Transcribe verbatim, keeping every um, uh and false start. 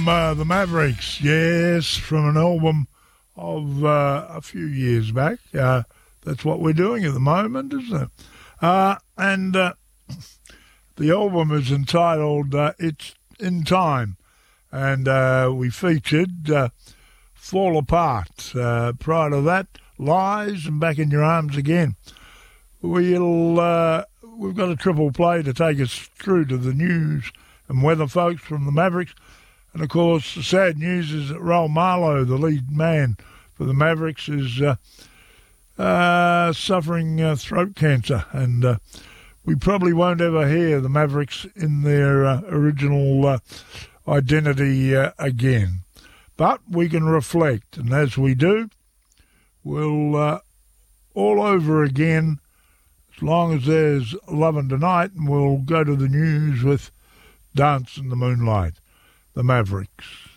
Uh, the Mavericks, yes, from an album of uh, a few years back. Uh, that's what we're doing at the moment, isn't it? Uh, and uh, the album is entitled uh, It's in Time. And uh, we featured uh, Fall Apart. Uh, prior to that, Lies and Back in Your Arms Again. We'll, uh, we've got a triple play to take us through to the news and weather, folks, from the Mavericks. And, of course, the sad news is that Raul Marlow, the lead man for the Mavericks, is uh, uh, suffering uh, throat cancer. And uh, we probably won't ever hear the Mavericks in their uh, original uh, identity uh, again. But we can reflect. And as we do, we'll uh, all over again, as long as there's loving tonight, and we'll go to the news with Dance in the Moonlight. The Mavericks.